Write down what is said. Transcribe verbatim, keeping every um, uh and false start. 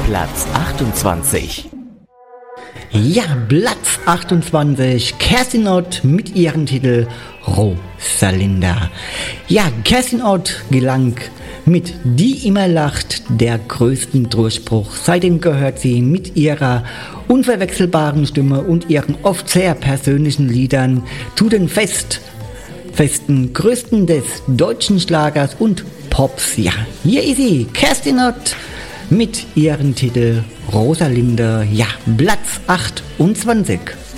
Platz achtundzwanzig. Ja, Platz achtundzwanzig, Kerstin Ott mit ihrem Titel Rosalinda. Ja, Kerstin Ott gelang mit Die immer lacht der größten Durchbruch. Seitdem gehört sie mit ihrer unverwechselbaren Stimme und ihren oft sehr persönlichen Liedern zu den Fest, festen Größten des deutschen Schlagers und Pops. Ja, hier ist sie, Kerstin Ott mit ihrem Titel Rosalinda, ja, Platz achtundzwanzig.